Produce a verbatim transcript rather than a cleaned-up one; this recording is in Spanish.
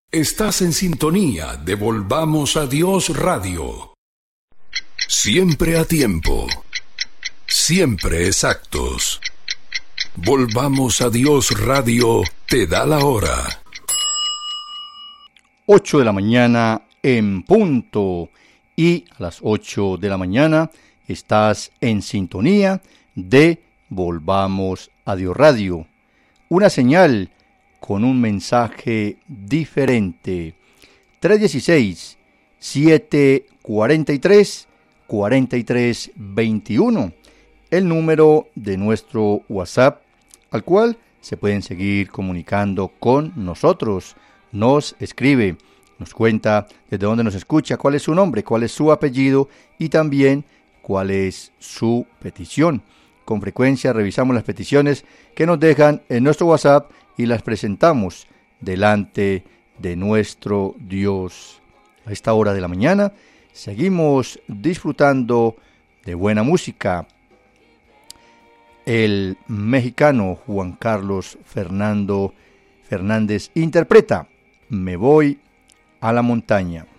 Estás en sintonía de Volvamos a Dios Radio. Siempre a tiempo. Siempre exactos. Volvamos a Dios Radio te da la hora. ocho de la mañana en punto. Y a las ocho de la mañana estás en sintonía de Volvamos a Dios Radio. Una señal con un mensaje diferente. tres uno seis, siete cuatro tres, cuatro tres dos uno, el número de nuestro WhatsApp, al cual se pueden seguir comunicando con nosotros. Nos escribe, nos cuenta desde dónde nos escucha, cuál es su nombre, cuál es su apellido y también cuál es su petición. Con frecuencia revisamos las peticiones que nos dejan en nuestro WhatsApp y las presentamos delante de nuestro Dios. A esta hora de la mañana seguimos disfrutando de buena música. El mexicano Juan Carlos Fernando Fernández interpreta Me voy a la montaña.